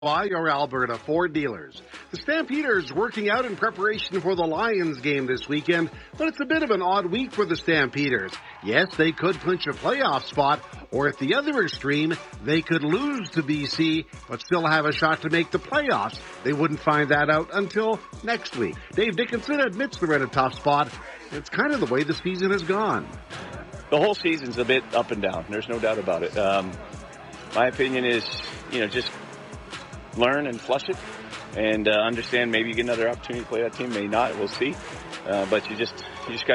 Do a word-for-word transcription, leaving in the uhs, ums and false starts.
By your Alberta Ford dealers. The Stampeders working out in preparation for the Lions game this weekend, but it's a bit of an odd week for the Stampeders. Yes, they could clinch a playoff spot, or at the other extreme, they could lose to B C, but still have a shot to make the playoffs. They wouldn't find that out until next week. Dave Dickinson admits they're in a tough spot. It's kind of the way the season has gone. The whole season's a bit up and down. There's no doubt about it. Um, my opinion is, you know, just learn and flush it and uh, understand maybe you get another opportunity to play that team, may not, we'll see. Uh, but you just you just got